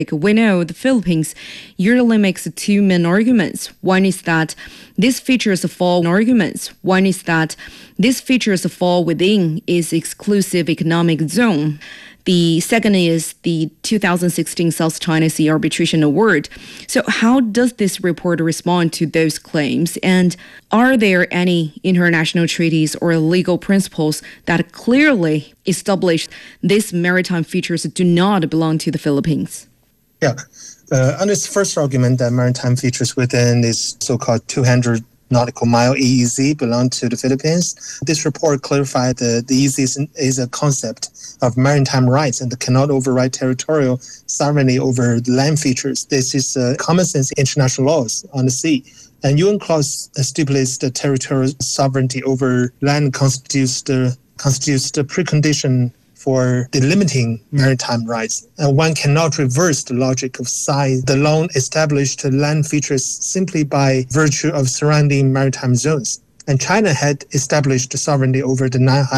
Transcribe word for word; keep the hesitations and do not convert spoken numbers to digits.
We know the Philippines usually makes two main arguments. One is that these features fall arguments. One is that these features fall within its exclusive economic zone. The second is the two thousand sixteen South China Sea Arbitration Award. So how does this report respond to those claims? And are there any international treaties or legal principles that clearly establish these maritime features do not belong to the Philippines? Yeah. Uh, on this first argument that maritime features within this so-called two hundred nautical mile E E Z belong to the Philippines, this report clarified that the E E Z is, is a concept of maritime rights and cannot override territorial sovereignty over the land features. This is uh, common sense international laws on the sea. And U N clause stipulates the territorial sovereignty over land constitutes the, constitutes the precondition for delimiting maritime rights. And one cannot reverse the logic of size, the long established land features simply by virtue of surrounding maritime zones. And China had established sovereignty over the nine